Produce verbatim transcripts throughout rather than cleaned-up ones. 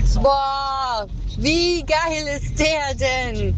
Boah, wie geil ist der denn?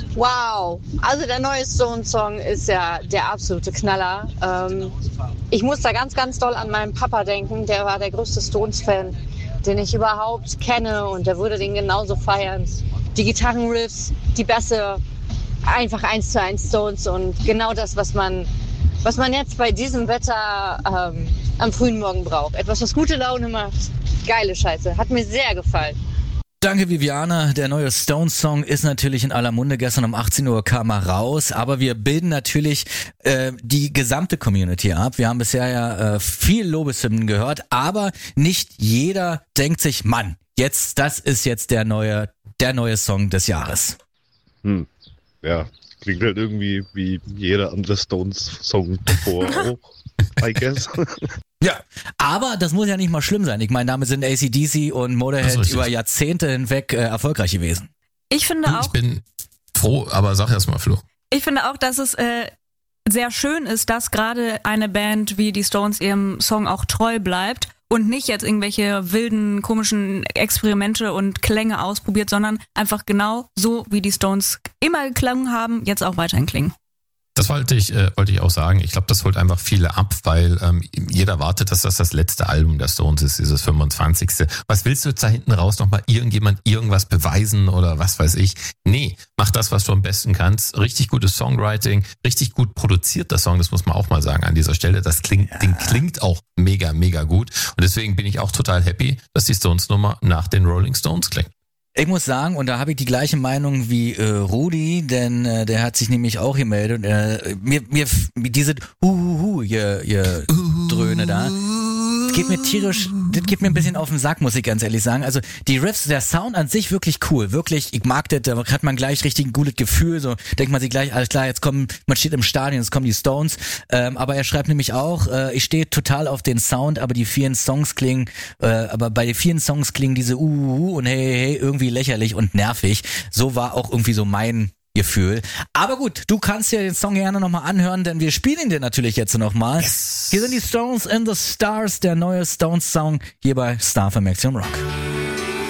Wow, also der neue Stones-Song ist ja der absolute Knaller. Ähm, ich muss da ganz, ganz doll an meinen Papa denken. Der war der größte Stones-Fan, den ich überhaupt kenne, und der würde den genauso feiern. Die Gitarrenriffs, die Bässe, einfach eins zu eins Stones und genau das, was man, was man jetzt bei diesem Wetter ähm, am frühen Morgen braucht. Etwas, was gute Laune macht. Geile Scheiße, hat mir sehr gefallen. Danke, Viviana. Der neue Stones-Song ist natürlich in aller Munde. Gestern um achtzehn Uhr kam er raus. Aber wir bilden natürlich äh, die gesamte Community ab. Wir haben bisher ja äh, viel Lobeshymnen gehört. Aber nicht jeder denkt sich, Mann, jetzt, das ist jetzt der neue, der neue Song des Jahres. Hm, ja. Klingt halt irgendwie wie jeder andere Stones-Song davor auch, I guess. Ja, aber das muss ja nicht mal schlimm sein. Ich meine, damit sind A C D C und Motorhead über Jahrzehnte hinweg äh, erfolgreich gewesen. Ich finde auch... Ich bin froh, aber sag erst mal, Flo. Ich finde auch, dass es äh, sehr schön ist, dass gerade eine Band wie die Stones ihrem Song auch treu bleibt und nicht jetzt irgendwelche wilden, komischen Experimente und Klänge ausprobiert, sondern einfach genau so, wie die Stones immer geklungen haben, jetzt auch weiterhin klingen. Das wollte ich, äh, wollte ich auch sagen. Ich glaube, das holt einfach viele ab, weil ähm, jeder wartet, dass das das letzte Album der Stones ist, dieses fünfundzwanzigste. Was willst du jetzt da hinten raus nochmal irgendjemand irgendwas beweisen oder was weiß ich? Nee, mach das, was du am besten kannst. Richtig gutes Songwriting, richtig gut produzierter Song, das muss man auch mal sagen an dieser Stelle. Das klingt, ja. den klingt auch mega, mega gut. Und deswegen bin ich auch total happy, dass die Stones-Nummer nach den Rolling Stones klingt. Ich muss sagen, und da habe ich die gleiche Meinung wie äh, Rudi, denn äh, der hat sich nämlich auch gemeldet und äh, mir, mir diese Huhuhu, ihr, ihr Dröhne da, das geht mir tierisch, das geht mir ein bisschen auf den Sack, muss ich ganz ehrlich sagen. Also die Riffs, der Sound an sich wirklich cool, wirklich, ich mag das, da hat man gleich richtig ein gutes Gefühl, so denkt man sich gleich, alles klar, jetzt kommen, man steht im Stadion, jetzt kommen die Stones, ähm, aber er schreibt nämlich auch, äh, ich stehe total auf den Sound, aber die vielen Songs klingen, äh, aber bei den vielen Songs klingen diese Uhuhu und hey, hey, hey, irgendwie lächerlich und nervig. So war auch irgendwie so mein Gefühl. Aber gut, du kannst dir den Song gerne nochmal anhören, denn wir spielen ihn dir natürlich jetzt nochmal. Yes. Hier sind die Stones in the Stars, der neue Stones-Song hier bei Star für Maximum Rock.